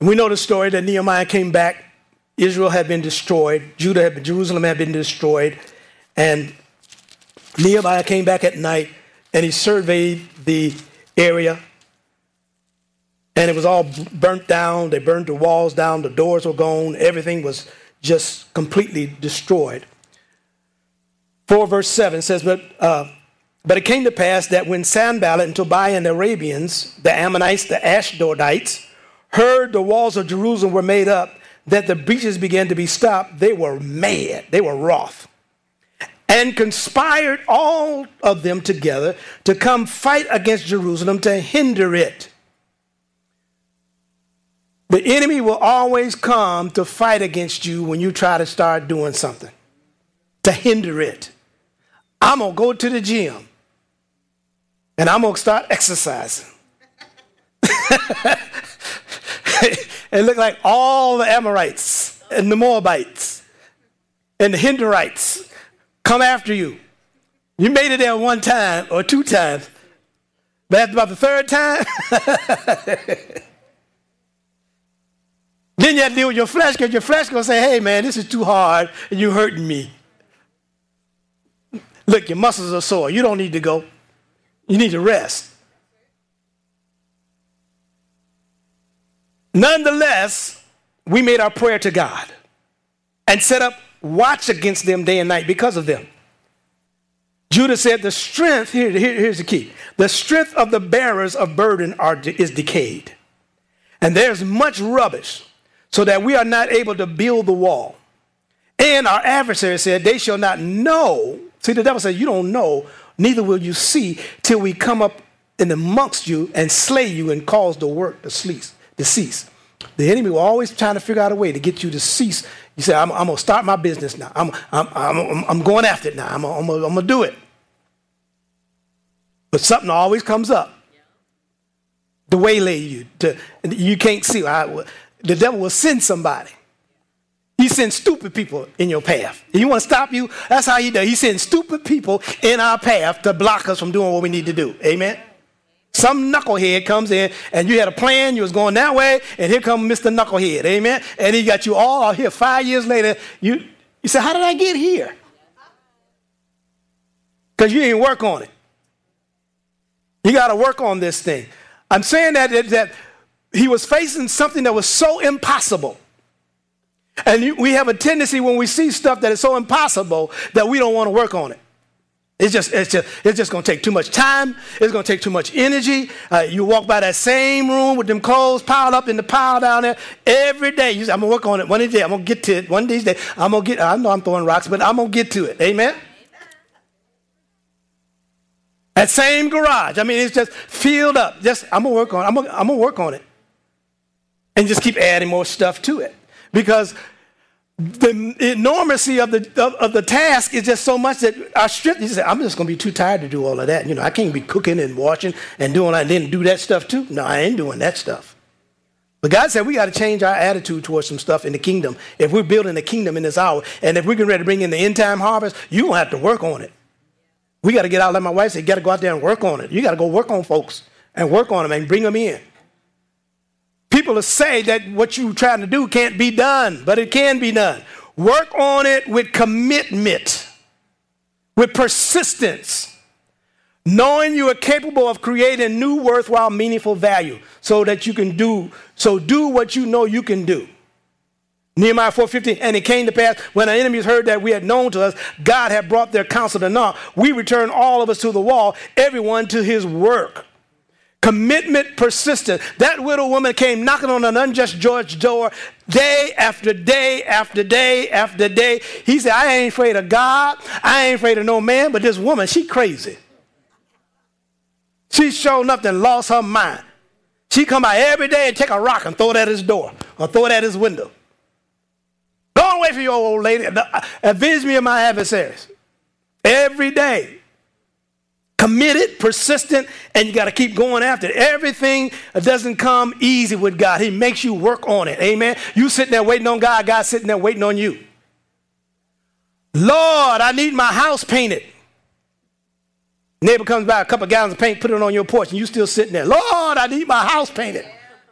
We know the story that Nehemiah came back. Israel had been destroyed. Jerusalem had been destroyed. And Nehemiah came back at night and he surveyed the area. And it was all burnt down. They burned the walls down. The doors were gone. Everything was just completely destroyed. 4 verse 7 says, But it came to pass that when Sanballat and Tobiah and the Arabians, the Ammonites, the Ashdodites, heard the walls of Jerusalem were made up, that the breaches began to be stopped, they were mad, they were wroth, and conspired all of them together to come fight against Jerusalem to hinder it. The enemy will always come to fight against you when you try to start doing something, to hinder it. I'm going to go to the gym and I'm going to start exercising. It looked like all the Amorites and the Moabites and the Hinderites come after you. You made it there one time or two times, but after about the third time, then you have to deal with your flesh, because your flesh going to say, hey, man, this is too hard and you're hurting me. Look, your muscles are sore. You don't need to go. You need to rest. Nonetheless, we made our prayer to God and set up watch against them day and night because of them. Judah said the strength, here's the key, the strength of the bearers of burden is decayed. And there's much rubbish, so that we are not able to build the wall. And our adversary said, they shall not know. See, the devil said, you don't know, neither will you see, till we come up in amongst you and slay you and cause the work to cease. The enemy will always trying to figure out a way to get you to cease. You say, I'm going to start my business now. I'm going after it now. I'm going to do it. But something always comes up to waylay you. You can't see. The devil will send somebody. He sends stupid people in your path. If you want to stop you, that's how he does. He sends stupid people in our path to block us from doing what we need to do. Amen? Some knucklehead comes in, and you had a plan, you was going that way, and here comes Mr. Knucklehead, amen? And he got you all out here 5 years later. You say, how did I get here? Because you didn't work on it. You got to work on this thing. I'm saying that he was facing something that was so impossible. And we have a tendency when we see stuff that is so impossible that we don't want to work on it. It's just going to take too much time. It's going to take too much energy. You walk by that same room with them clothes piled up in the pile down there every day. You say, I'm going to work on it one day. I'm going to get to it one of these days. I know I'm throwing rocks, but I'm going to get to it. Amen? That same garage. I mean, it's just filled up. I'm going to work on it. I'm going to work on it. And just keep adding more stuff to it. Because the enormity of the task is just so much that our strength, you say, I'm just going to be too tired to do all of that. You know, I can't be cooking and washing and doing that and then do that stuff too. No, I ain't doing that stuff. But God said we got to change our attitude towards some stuff in the kingdom. If we're building the kingdom in this hour, and if we're getting ready to bring in the end time harvest, you're going to have to work on it. We got to get out, like my wife said, you got to go out there and work on it. You got to go work on folks and work on them and bring them in. People will say that what you're trying to do can't be done, but it can be done. Work on it with commitment, with persistence, knowing you are capable of creating new, worthwhile, meaningful value so that you can do what you know you can do. Nehemiah 4:15, and it came to pass when our enemies heard that we had known to us, God had brought their counsel to naught. We returned all of us to the wall, everyone to his work. Commitment, persistence. That widow woman came knocking on an unjust judge's door day after day after day after day. He said, I ain't afraid of God. I ain't afraid of no man, but this woman, she crazy. She sure enough and lost her mind. She come out every day and take a rock and throw it at his door or throw it at his window. Go away from your old lady. Avenge me of my adversaries. Every day. Committed, persistent, and you got to keep going after it. Everything doesn't come easy with God. He makes you work on it. Amen. You sitting there waiting on God. God's sitting there waiting on you. Lord, I need my house painted. Neighbor comes by, a couple of gallons of paint, put it on your porch, and you still sitting there. Lord, I need my house painted.